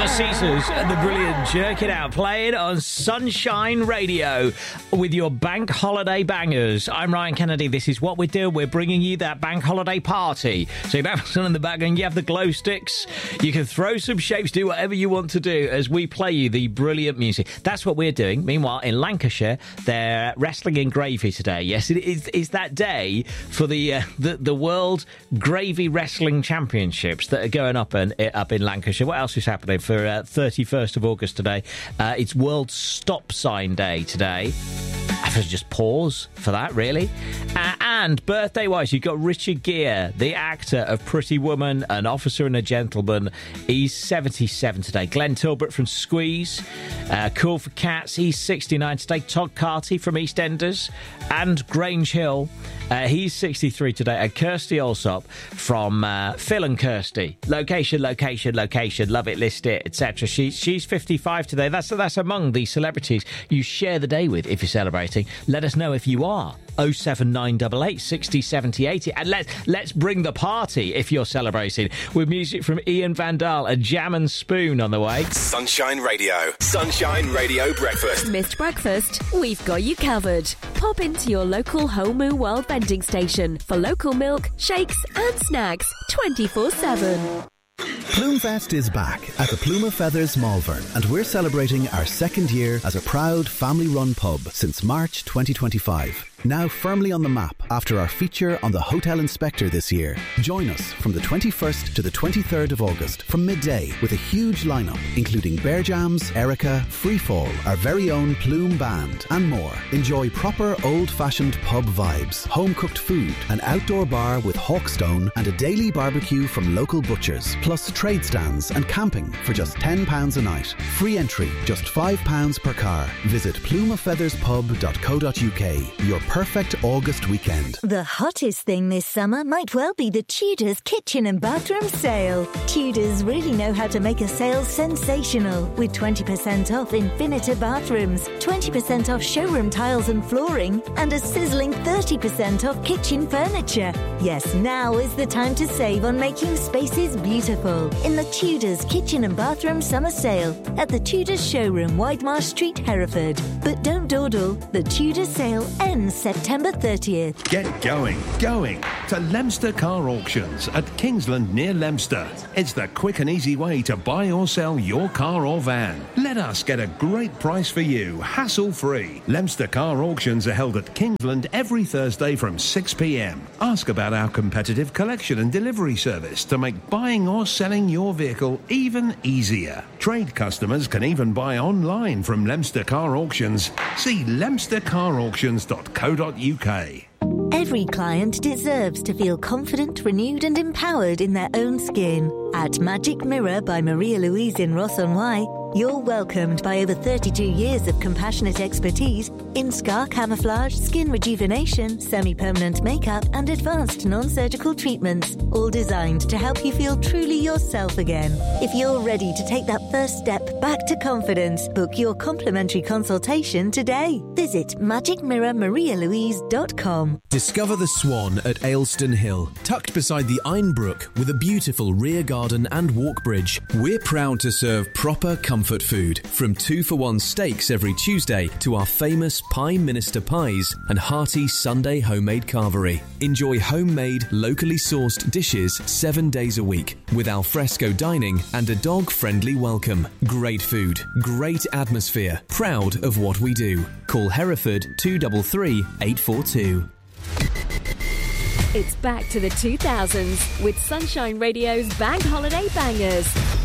Little Caesars and the brilliant Jerk It Out playing on Sunshine Radio with your bank holiday bangers. I'm Ryan Kennedy. This is what we're doing. We're bringing you that bank holiday party. So you have sun in the background, you have the glow sticks, you can throw some shapes, do whatever you want to do as we play you the brilliant music. That's what we're doing. Meanwhile, in Lancashire, they're wrestling in gravy today. Yes, it's that day for the World Gravy Wrestling Championships that are going up in Lancashire. What else is happening for 31st of August today? It's World Stop Sign Day today. I have to just pause for that, really. And birthday-wise, you've got Richard Gere, the actor of Pretty Woman, An Officer and a Gentleman. He's 77 today. Glenn Tilbrook from Squeeze, Cool for Cats, he's 69 today. Todd Carty from EastEnders and Grange Hill, he's 63 today. And Kirsty Allsop from Phil and Kirsty. Location, love it, list it, etc. She's 55 today. That's among the celebrities you share the day with if you're celebrating. Let us know if you are. 07988 60 70 80. And let's bring the party if you're celebrating with music from Ian Van Dahl, a Jam and Spoon on the way. Sunshine Radio Breakfast. Missed breakfast? We've got you covered. Pop into your local Whole Moo World vending station for local milk, shakes and snacks 24/7. Plumefest is back at the Plume of Feathers Malvern, and we're celebrating our second year as a proud family-run pub since March 2025. Now firmly on the map after our feature on the Hotel Inspector this year. Join us from the 21st to the 23rd of August from midday with a huge lineup including Bear Jams, Erica, Freefall, our very own Plume Band and more. Enjoy proper old-fashioned pub vibes, home-cooked food, an outdoor bar with Hawkstone and a daily barbecue from local butchers, plus trade stands and camping for just £10 a night. Free entry, just £5 per car. Visit plumofeatherspub.co.uk. Your perfect August weekend. The hottest thing this summer might well be the Tudors kitchen and bathroom sale. Tudors really know how to make a sale sensational with 20% off Infinita bathrooms, 20% off showroom tiles and flooring, and a sizzling 30% off kitchen furniture. Yes, now is the time to save on making spaces beautiful in the Tudors kitchen and bathroom summer sale at the Tudors showroom, Widemarsh Street, Hereford. But don't dawdle, the Tudors sale ends September 30th. Get going to Leominster Car Auctions at Kingsland near Leominster. It's the quick and easy way to buy or sell your car or van. Let us get a great price for you, hassle-free. Leominster Car Auctions are held at Kingsland every Thursday from 6 p.m. Ask about our competitive collection and delivery service to make buying or selling your vehicle even easier. Trade customers can even buy online from Leominster Car Auctions. See leominstercarauctions.co.uk. Every client deserves to feel confident, renewed and empowered in their own skin. At Magic Mirror by Maria Louise in Ross-on-Wye, you're welcomed by over 32 years of compassionate expertise in scar camouflage, skin rejuvenation, semi-permanent makeup and advanced non-surgical treatments, all designed to help you feel truly yourself again. If you're ready to take that first step back to confidence, book your complimentary consultation today. Visit magicmirrormarialouise.com. Discover the Swan at Aylstone Hill, tucked beside the Ain Brook with a beautiful rear garden and walk bridge. We're proud to serve proper comfort food, from 2-for-1 steaks every Tuesday to our famous Pie Minister pies and hearty Sunday homemade carvery. Enjoy homemade, locally sourced dishes 7 days a week with alfresco dining and a dog-friendly welcome. Great food, great atmosphere, proud of what we do. Call Hereford 233 842. It's back to the 2000s with Sunshine Radio's Bank Holiday Bangers.